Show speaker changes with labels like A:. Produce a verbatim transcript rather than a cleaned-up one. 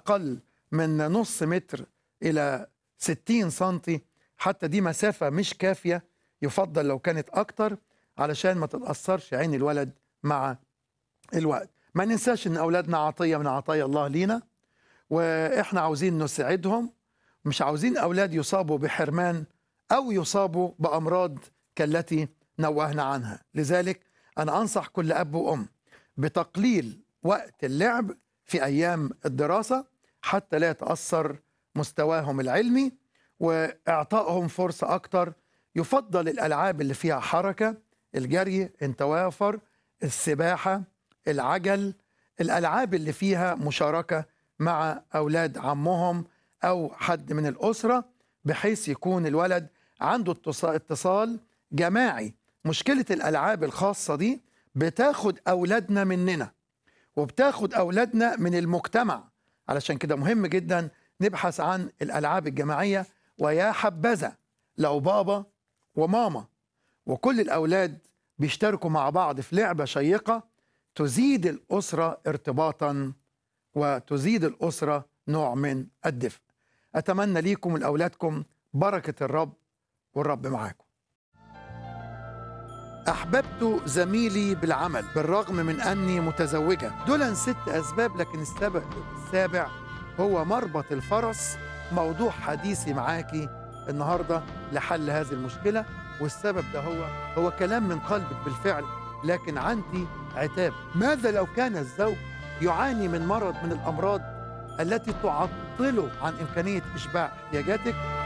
A: أقل من نص متر إلى ستين سنتي، حتى دي مسافة مش كافية، يفضل لو كانت أكتر علشان ما تتأثرش عين الولد مع الوقت. ما ننساش إن أولادنا عطية من عطايا الله لينا، وإحنا عاوزين نساعدهم، مش عاوزين أولاد يصابوا بحرمان أو يصابوا بأمراض كالتي نوهنا عنها. لذلك أنا أنصح كل أب وأم بتقليل وقت اللعب في أيام الدراسة حتى لا يتأثر مستواهم العلمي، وإعطائهم فرصة أكتر. يفضل الألعاب اللي فيها حركة، الجري إن توافر، السباحة، العجل، الألعاب اللي فيها مشاركة مع أولاد عمهم أو حد من الأسرة، بحيث يكون الولد عنده اتصال جماعي. مشكلة الألعاب الخاصة دي بتاخد أولادنا مننا وبتاخد أولادنا من المجتمع، علشان كده مهم جدا نبحث عن الألعاب الجماعية. ويا حبذا لو بابا وماما وكل الأولاد بيشتركوا مع بعض في لعبة شيقة تزيد الأسرة ارتباطا وتزيد الأسرة نوع من الدفء. أتمنى ليكم ولأولادكم بركة الرب، والرب معاكم. أحببت زميلي بالعمل بالرغم من أني متزوجة. دول ست أسباب، لكن السبب السابع هو مربط الفرس. موضوع حديثي معاكي النهاردة لحل هذه المشكلة، والسبب ده هو هو كلام من قلبك بالفعل، لكن عندي عتاب. ماذا لو كان الزوج يعاني من مرض من الأمراض التي تعطله عن إمكانية إشباع احتياجاتك؟